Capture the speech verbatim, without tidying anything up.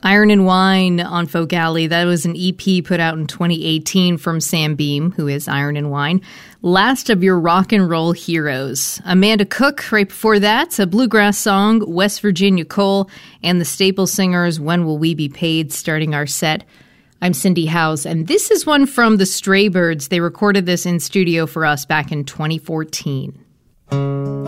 Iron and Wine on Folk Alley. That was an E P put out in twenty eighteen from Sam Beam, who is Iron and Wine. Last of your rock and roll heroes. Amanda Cook, right before that, a bluegrass song, West Virginia Coal, and the Staple Singers, When Will We Be Paid, starting our set. I'm Cindy Howes, and this is one from the Straybirds. They recorded this in studio for us back in twenty fourteen.